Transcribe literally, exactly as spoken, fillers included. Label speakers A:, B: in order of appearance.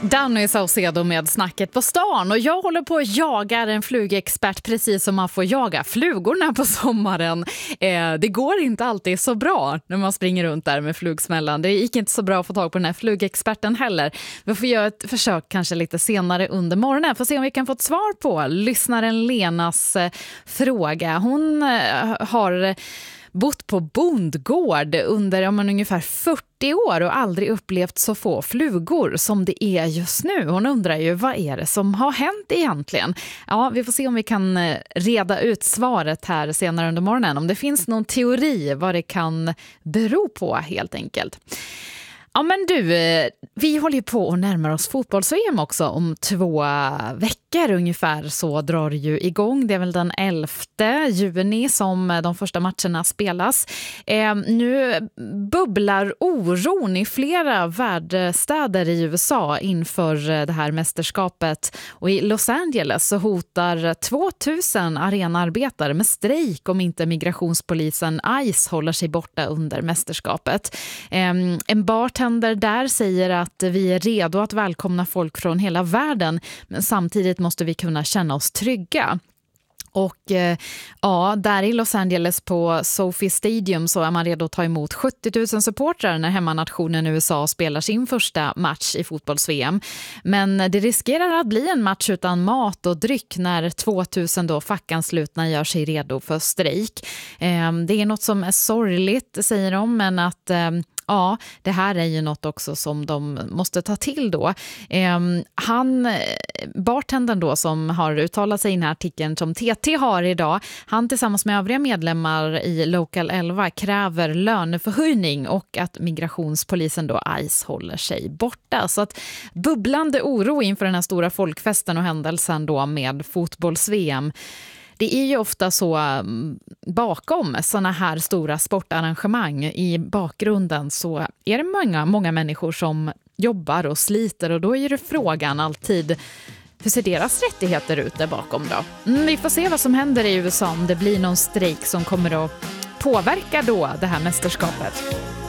A: Danny Saucedo med snacket på stan, och jag håller på att jaga en flugexpert precis som man får jaga flugorna på sommaren. Eh, det går inte alltid så bra när man springer runt där med flugsmällan. Det gick inte så bra att få tag på den här flugexperten heller. Vi får göra ett försök kanske lite senare under morgonen för att se om vi kan få ett svar på lyssnaren Lenas eh, fråga. Hon eh, har bott på bondgård under ja, men ungefär fyrtio år och aldrig upplevt så få flugor som det är just nu. Hon undrar ju, vad är det som har hänt egentligen? Ja, vi får se om vi kan reda ut svaret här senare under morgonen. Om det finns någon teori vad det kan bero på helt enkelt. Ja men du, vi håller ju på att närma oss fotbolls-V M också om två veckor ungefär, så drar det ju igång. Det är väl den elfte juni som de första matcherna spelas. Eh, nu bubblar oron i flera värdstäder i U S A inför det här mästerskapet, och i Los Angeles så hotar tvåtusen arenaarbetare med strejk om inte migrationspolisen ICE håller sig borta under mästerskapet. Eh, en bartender där säger att vi är redo att välkomna folk från hela världen, men samtidigt måste vi kunna känna oss trygga. Och eh, ja, där i Los Angeles på SoFi Stadium så är man redo att ta emot sjuttio tusen supportrar när hemmanationen U S A spelar sin första match i fotbolls-V M. Men det riskerar att bli en match utan mat och dryck när tvåtusen då fackanslutna gör sig redo för strejk. Eh, det är något som är sorgligt, säger de, men att eh, ja, det här är ju något också som de måste ta till då. Eh, han, bartendern då som har uttalat sig i den här artikeln som T T har idag, han tillsammans med övriga medlemmar i Local elva kräver löneförhöjning och att migrationspolisen då ICE håller sig borta. Så att bubblande oro inför den här stora folkfesten och händelsen då med fotbolls-V M. Det är ju ofta så bakom såna här stora sportarrangemang, i bakgrunden så är det många, många människor som jobbar och sliter, och då är det frågan alltid, hur ser deras rättigheter ut där bakom då? Mm, vi får se vad som händer i U S A, om det blir någon strejk som kommer att påverka då det här mästerskapet.